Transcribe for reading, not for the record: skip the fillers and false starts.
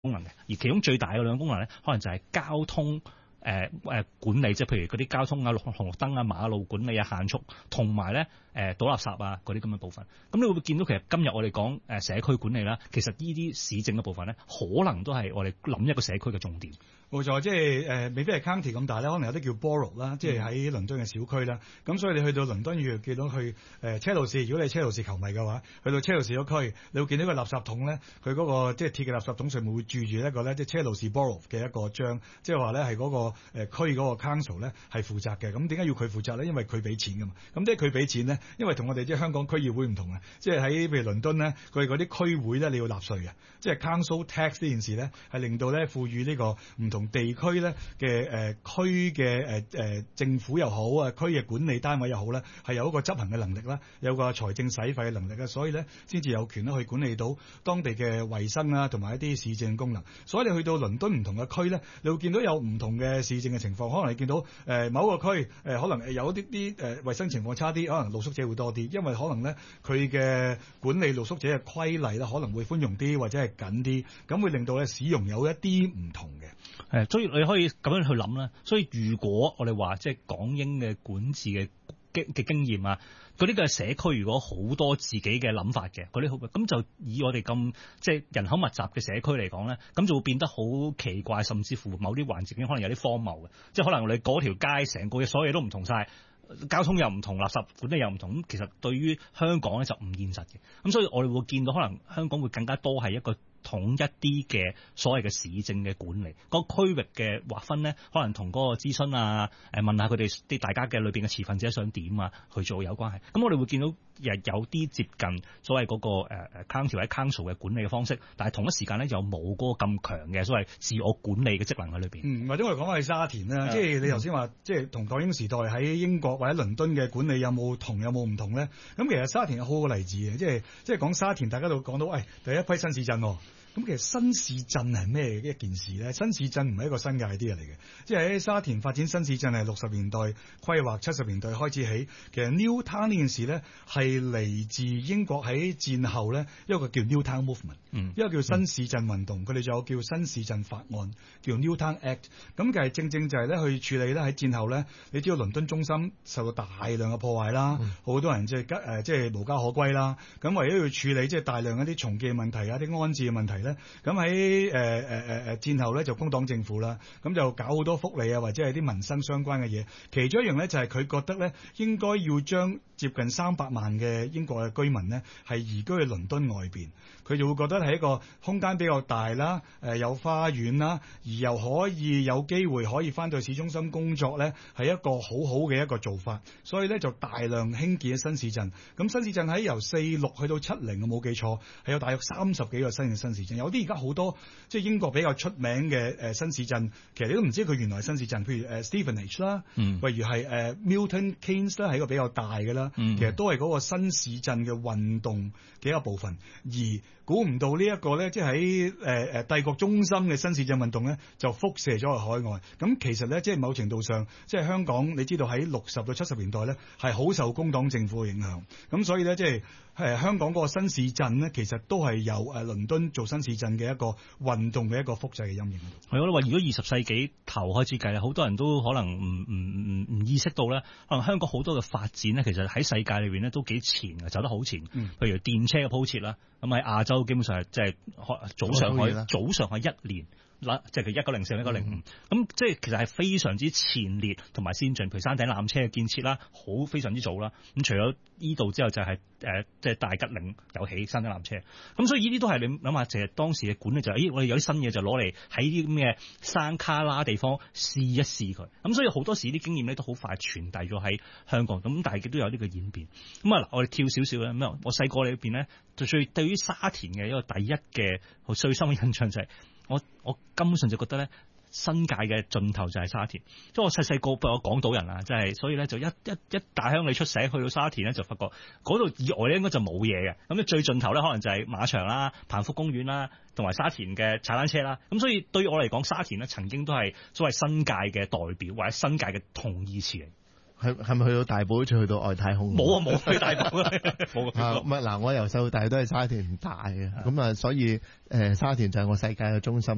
功能嘅，而其中最大嘅兩個功能咧，可能就係交通管理，即係譬如嗰啲交通啊、紅綠燈啊、馬路管理啊、限速，同埋咧倒垃圾啊嗰啲咁嘅部分。咁你會見到其實今日我哋講社區管理啦，其實呢啲市政嘅部分咧，可能都係我哋諗一個社區嘅重點。 冇錯，即係未必係 county 咁大咧，可能有啲叫 borough 啦，即係喺倫敦嘅小區啦。咁所以你去到倫敦，如果見到去車路士，如果你係車路士球迷嘅話，去到車路士嗰區，你會見到個垃圾桶咧，佢嗰個即係鐵嘅垃圾桶上面會駐住一個咧，即係車路士 borough 嘅一個章，即係話咧係嗰個區嗰個 council 咧係負責嘅。咁點解要佢負責咧？因為佢俾錢㗎嘛。咁即係佢俾錢咧，因為同我哋即係香港區議會唔同啊。即係喺譬如倫敦咧，佢哋嗰啲區會咧你要納稅嘅，即係 council tax 呢件事咧係令到咧賦予呢個唔同地區咧嘅區嘅政府又好啊，區嘅管理單位又好咧，係有一個執行嘅能力啦，有個財政使費嘅能力啦，所以咧先至有權咧去管理到當地嘅衛生啊，同埋一啲市政功能。所以你去到倫敦唔同嘅區咧，你會見到有唔同嘅市政嘅情況，可能你見到某一個區可能有啲衛生情況差啲，可能露宿者會多啲，因為可能咧佢嘅管理露宿者嘅規例咧可能會寬容啲或者係緊啲，咁會令到咧市容有一啲唔同嘅。 所以你可以咁樣去諗啦。所以如果我哋話即係港英嘅管治嘅經驗啊，嗰啲嘅社區如果好多自己嘅諗法嘅嗰啲，咁就以我哋咁即係人口密集嘅社區嚟講咧，咁就會變得好奇怪，甚至乎某啲環境可能有啲荒謬嘅，即係可能你嗰條街成個嘅所有嘢都唔同晒，交通又唔同，垃圾管理又唔同，咁其實對於香港咧就唔現實嘅。咁所以我哋會見到可能香港會更加多係一個統一啲嘅所謂嘅市政嘅管理，個區域嘅劃分咧，可能同嗰個諮詢啊，問下佢哋啲大家嘅裏邊嘅持份者想點啊去做有關係。咁我哋會見到有啲接近所謂嗰個county 或者 council 嘅管理嘅方式，但係同一時間咧又冇嗰個咁強嘅所謂自我管理嘅職能喺裏邊。 或者我哋講下沙田啦，即係你頭先話，即係同港英時代喺英國或者倫敦嘅管理有冇唔同咧？咁其實沙田有好好嘅例子嘅，即係講沙田，大家都講到，第一批新市鎮喎。咁其實新市鎮係咩一件事咧？新市鎮唔係一個新嘅 idea 嚟嘅，即係喺沙田發展新市鎮係60年代規劃，70年代開始起。其實 New Town 呢件事咧係嚟自英國喺戰後咧一個叫 New Town Movement，一個叫新市鎮運動，佢哋仲有叫新市鎮法案，叫 New Town Act。咁其實正正就係咧去處理咧喺戰後咧，你知道倫敦中心受到大量嘅破壞啦，好多人即係無家可歸啦。咁為咗要處理即係大量一啲重建問題啊、啲安置嘅問題咧，咁喺戰後咧就工黨政府啦，咁就搞好多福利啊或者係啲民生相關嘅嘢。其中一樣咧就係佢覺得咧應該要將接近300萬嘅英國嘅居民咧係移居去倫敦外邊，佢就會覺得係一個空間比較大啦，有花園啦，而又可以有機會可以翻到市中心工作咧，係一個好好嘅一個做法。所以咧就大量興建新市鎮。咁新市鎮喺由46去到70，我冇記錯係有大約30幾個新嘅新市鎮。有啲而家好多即係英國比較出名嘅新市鎮，其實你都唔知佢原來係新市鎮。譬如Stevenage 啦，例如係Milton Keynes 啦，係一個比較大嘅啦，其實都係嗰個新市鎮嘅運動嘅一個部分。而估唔到呢一個咧，即係喺帝國中心嘅新市鎮運動咧，就輻射咗去海外。咁其實咧，即係某程度上，即係香港，你知道喺60到70年代咧，係好受工黨政府嘅影響。咁所以咧，即係香港嗰個新市鎮咧，其實都係由倫敦做新市鎮嘅一個運動嘅一個複製嘅陰影。 係我哋話，如果20世紀頭開始計咧，好多人都可能唔意識到咧，可能香港好多嘅發展咧，其實喺世界裏邊咧都幾前嘅，走得好前。譬如電車嘅鋪設啦，咁喺亞洲基本上係即係早上係1年。即係佢1904、1905，咁即係其實係非常之前列同埋先進。譬如山頂纜車嘅建設啦，好非常之早啦。咁除咗依度之後就係即係大吉嶺有起山頂纜車。咁所以呢啲都係你諗下，就係當時嘅管理就係，我哋有啲新嘢就攞嚟喺啲咁嘅山卡拉地方試一試佢。咁所以好多時啲經驗咧都好快傳遞咗喺香港。咁但係亦都有呢個演變。咁啊，我哋跳少少啦。咁我細個裏邊咧，就最對於沙田嘅一個第一嘅好最深嘅印象就係。我根本上就覺得咧，新界嘅盡頭就係沙田。即係我細個不過我港島人啊，即係所以咧就一大鄉里出社去到沙田咧，就發覺嗰度以外咧應該就冇嘢嘅。咁咧最盡頭咧可能就係馬場啦、彭福公園啦，同埋沙田嘅踩單車啦。咁所以對於我嚟講，沙田咧曾經都係所謂新界嘅代表或者新界嘅同義詞嚟。 係咪去到大埔好似去到外太空？ 冇去大埔啊！冇唔係嗱，我由細到大都係沙田大嘅，咁所以沙田就係我世界嘅中心。